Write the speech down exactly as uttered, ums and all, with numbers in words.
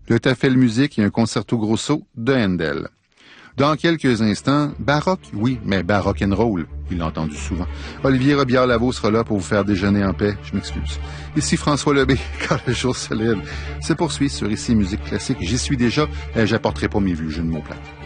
le Tafel Musique et un concerto grosso de Handel. Dans quelques instants, baroque, oui, mais baroque and roll, il l'a entendu souvent. Olivier Robillard-Lavaux sera là pour vous faire déjeuner en paix, je m'excuse. Ici François Lebé, quand le jour se lève, se poursuit sur Ici Musique Classique. J'y suis déjà, et j'apporterai pas mes vues, j'ai de mots plates.